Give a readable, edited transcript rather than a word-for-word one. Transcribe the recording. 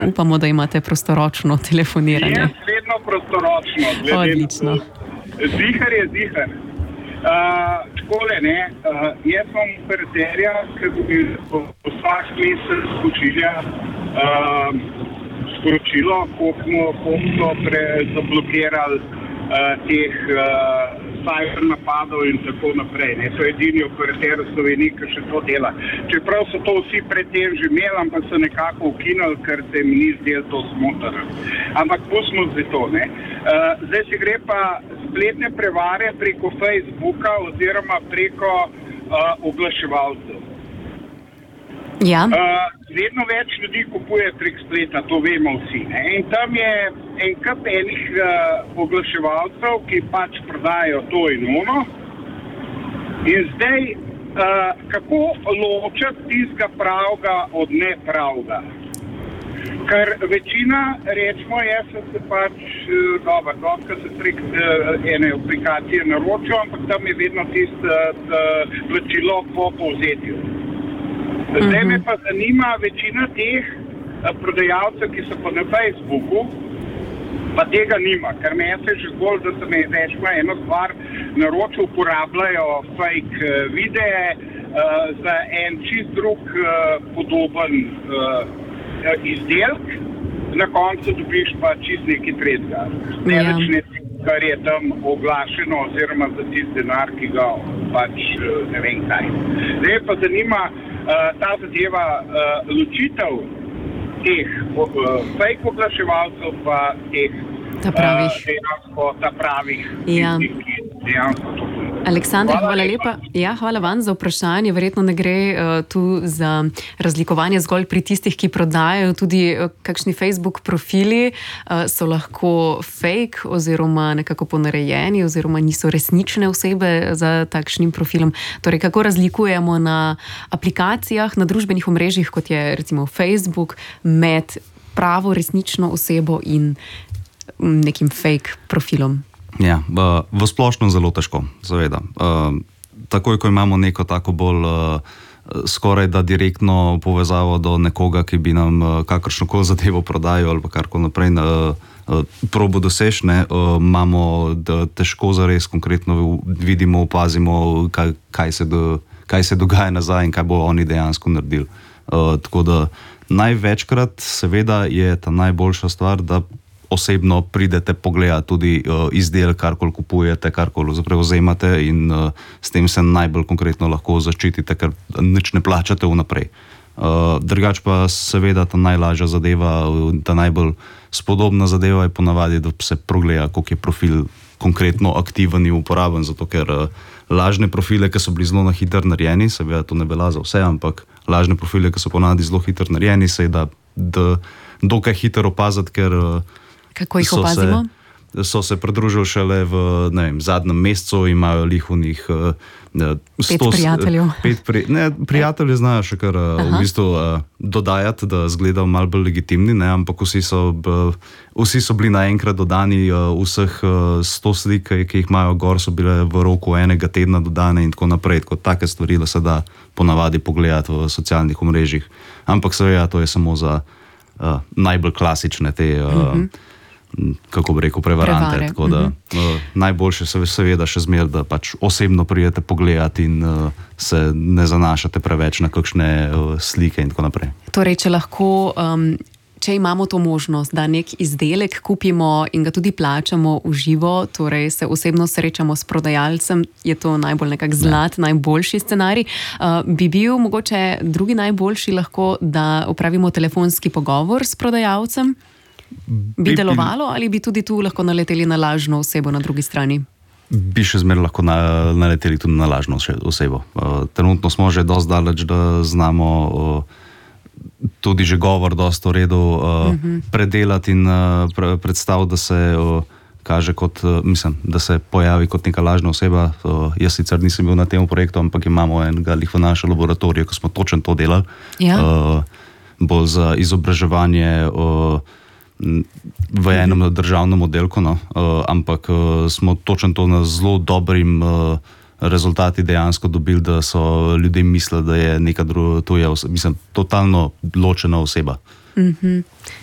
Upamo, da imate prostoročno telefoniranje. Jaz vedno prostoročno. Odlično. Zihar je zihar. Takole, ne, jaz sem operaterja, ki bi vsak mesec pošilja sporočilo, koliko so zablokirali teh cyber napadov in tako naprej. Ne. To je edini operater v Sloveniji, ki še to dela. Čeprav so to vsi predtem že imeli, ampak so nekako ukinuli, ker se mi ni zdelo to smotrno. Ampak pustimo zdaj to. Ne. Zdaj se gre pa spletne prevare preko Facebooka oziroma preko oglaševalcev. Ja. Vedno več ljudi kupuje prek spleta, to vemo vsi. Ne? In tam je en kup enih oglaševalcev, ki pač prodajajo to in ono. In zdaj, kako ločiti tistega pravega od nepravega? Ker večina, rečemo, jaz sem se pač dotka se prek ene aplikacije naročil, ampak tam je vedno tisto plačilo po povzetju. Zdaj me pa zanima večina teh prodajalcev, ki so pa na Facebooku, pa tega nima, ker me se že zgolj, da se me rečemo eno stvar naročil, uporabljajo fake videe za en čist drug podoben izdelek, na koncu dobiš pa čist nekaj tretjega. Ne več nekaj, kar je tam oglašeno oziroma za tist denar, ki ga pač ne vem kaj. Zdaj pa zanima ta zadeva ločitev teh fake oglaševalcev pa teh ta pravih ki dejansko to. Aleksandar, hvala lepa. Ja, hvala vam za vprašanje. Verjetno ne gre tu za razlikovanje zgolj pri tistih, ki prodajajo. Tudi kakšni Facebook profili so lahko fake oziroma nekako ponarejeni oziroma niso resnične osebe za takšnim profilom. Torej, kako razlikujemo na aplikacijah, na družbenih omrežjih, kot je recimo Facebook, med pravo resnično osebo in nekim fake profilom? Ja, v splošno zelo težko, seveda. Takoj, ko imamo neko tako bolj skoraj da direktno povezavo do nekoga, ki bi nam kakršnokoli zadevo prodajal ali pa karkoli naprej probo dosežne, imamo težko zares konkretno vidimo, opazimo, kaj se dogaja nazaj in kaj bo oni dejansko naredili. Tako da največkrat seveda je ta najboljša stvar, da osebno pridete pogledati tudi izdelek, karkoli kupujete, karkoli prevzemate in s tem se najbolj konkretno lahko zaščitite, ker nič ne plačate vnaprej. Drugač pa seveda ta najlažja zadeva, ta najbolj spodobna zadeva je ponavadi, da se progleda, koliko je profil konkretno aktiven in uporaben, zato ker lažne profile, ki so bili zelo na hitro narejeni, seveda to ne velja za vse, ampak lažne profile, ki so ponavadi zelo hitro narejeni, se da dokaj hitro opaziti, ker kako jih opazimo? So se pridružili šele v zadnjem mesecu, imajo lihunih 5 prijateljev. Prijatelji znajo še kar v bistvu dodajati, da izgledajo malo bolj legitimni, ne, ampak vsi so bili naenkrat dodani, vseh 100 slik, ki jih imajo gor, so bile v roku enega tedna dodane in tako naprej. Tako take stvari se da ponavadi pogledati v socialnih omrežjih. Ampak seveda to je samo za najbolj klasične te kako bi rekel, prevarante. Tako da najboljše seveda še zmer, da pač osebno pridete pogledati in se ne zanašate preveč na kakšne slike in tako naprej. Torej, če imamo to možnost, da nek izdelek kupimo in ga tudi plačamo v živo, torej se osebno srečamo s prodajalcem, je to najbolj nekak zlat, najboljši scenarij. Bi bil mogoče drugi najboljši lahko, da opravimo telefonski pogovor s prodajalcem? Bi delovalo ali bi tudi tu lahko naleteli na lažno osebo na drugi strani? Bi še zmeraj lahko naleteli tudi na lažno osebo. Trenutno smo že dosti daleč, da znamo tudi že govor dosti v redu predelati in predstaviti, da se kaže kot, da se pojavi kot neka lažna oseba. Jaz sicer nisem bil na tem projektu, ampak imamo enega v našem laboratoriju, ko smo točno to delali. Ja. Bolj za izobraževanje v enem državnem oddelku, ampak smo točno to na zelo dobrim rezultati dejansko dobili, da so ljudje mislili, da je neka druga, to je totalno ločena oseba.